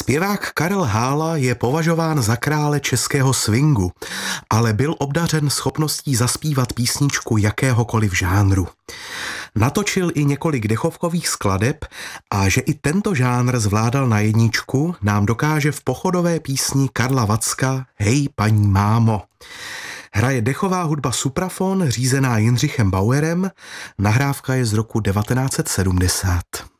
Zpěvák Karel Hála je považován za krále českého swingu, ale byl obdařen schopností zaspívat písničku jakéhokoliv žánru. Natočil i několik dechovkových skladeb a že i tento žánr zvládal na jedničku, nám dokáže v pochodové písni Karla Vacka Hej paní mámo. Hraje dechová hudba Suprafon, řízená Jindřichem Bauerem, nahrávka je z roku 1970.